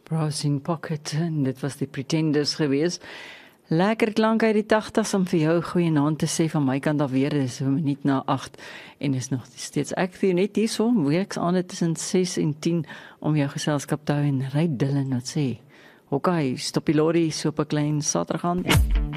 Browsing Pocket, en dit was die Pretenders gewees. Lekker klank uit die 80's om vir jou goeienaand te sê van my kant af weer, dis 'n minuut na 8 en is nog steeds ek vir net hierso, werks aan dit tussen 6 en 10 om jou geselskap te hou en ry Dylan wat sê, okay, stop die lorry so op 'n klein Saterdag aan.